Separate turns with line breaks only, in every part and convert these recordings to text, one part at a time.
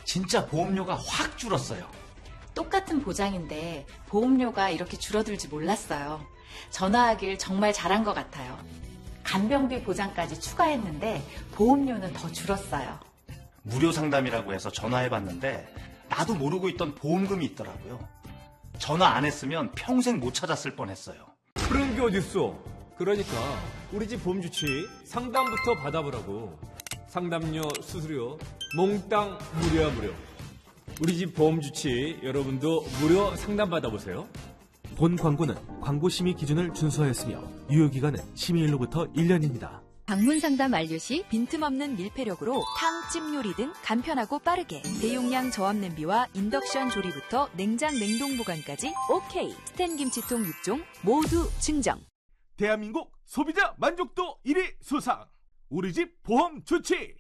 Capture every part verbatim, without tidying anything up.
진짜 보험료가 확 줄었어요.
똑같은 보장인데 보험료가 이렇게 줄어들지 몰랐어요. 전화하길 정말 잘한 것 같아요. 간병비 보장까지 추가했는데 보험료는 더 줄었어요.
무료 상담이라고 해서 전화해봤는데 나도 모르고 있던 보험금이 있더라고요. 전화 안 했으면 평생 못 찾았을 뻔했어요.
그런 게 어딨어. 그러니까 우리 집 보험 주치 상담부터 받아보라고. 상담료, 수수료 몽땅 무료야 무료. 우리 집 보험 주치 여러분도 무료 상담 받아보세요.
본 광고는 광고 심의 기준을 준수하였으며 유효기간은 심의일로부터 일 년입니다.
방문 상담 완료 시 빈틈없는 밀폐력으로 탕, 찜 요리 등 간편하고 빠르게 대용량 저압 냄비와 인덕션 조리부터 냉장 냉동 보관까지 오케이. 스텐 김치통 육 종 모두 증정.
대한민국 소비자 만족도 일 위 수상 우리 집 보험 주치.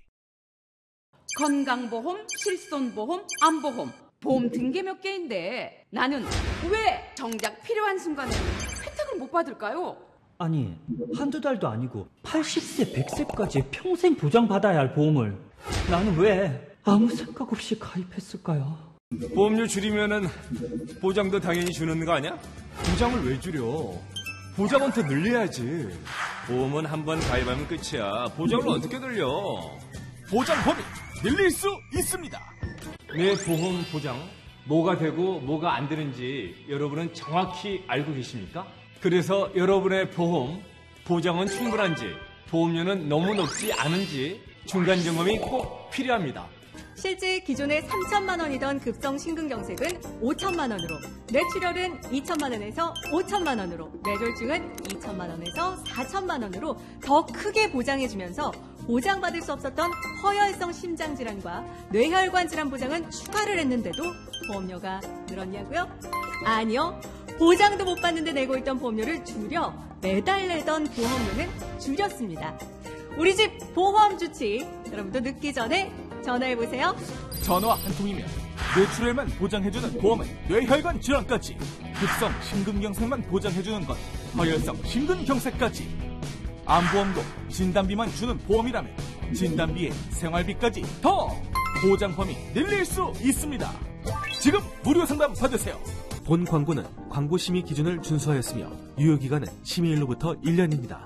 건강보험, 실손보험, 암보험 보험 등계 몇 개인데 나는 왜 정작 필요한 순간에 혜택을 못 받을까요?
아니, 한두 달도 아니고 팔십 세, 백 세까지 평생 보장받아야 할 보험을 나는 왜 아무 생각 없이 가입했을까요?
보험료 줄이면은 보장도 당연히 주는 거 아니야? 보장을 왜 줄여? 보장은 더 늘려야지. 보험은 한 번 가입하면 끝이야. 보장을 어떻게 늘려?
보장 범위 늘릴 수 있습니다.
내 보험 보장 뭐가 되고 뭐가 안 되는지 여러분은 정확히 알고 계십니까? 그래서 여러분의 보험 보장은 충분한지 보험료는 너무 높지 않은지 중간 점검이 꼭 필요합니다.
실제 기존에 삼천만 원이던 급성 심근경색은 오천만 원으로, 뇌출혈은 이천만 원에서 오천만 원으로, 뇌졸중은 이천만 원에서 사천만 원으로 더 크게 보장해주면서 보장받을 수 없었던 허혈성 심장질환과 뇌혈관 질환 보장은 추가를 했는데도 보험료가 늘었냐고요? 아니요. 보장도 못 받는데 내고 있던 보험료를 줄여 매달 내던 보험료는 줄였습니다. 우리 집 보험 주치 여러분도 늦기 전에 전화해보세요.
전화 한 통이면 뇌출혈만 보장해주는 보험은 뇌혈관 질환까지, 급성 심근경색만 보장해주는 건 허혈성 심근경색까지, 암보험도 진단비만 주는 보험이라면 진단비에 생활비까지 더 보장 범위 늘릴 수 있습니다. 지금 무료 상담 받으세요.
본 광고는 광고 심의 기준을 준수하였으며 유효기간은 심의일로부터 일 년입니다.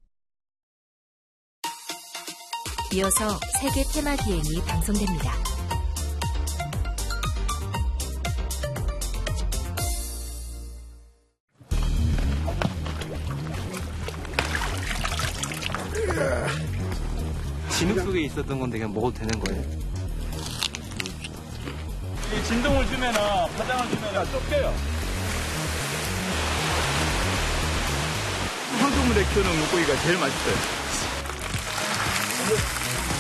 이어서 세계 테마 기행이 방송됩니다.
진흙 속에 있었던 건데 그냥 먹어도 되는 거예요?
이 진동을 주면은 파장을 주면은 쫓겨요. 황금물에 키우는 물고기가 제일 맛있어요.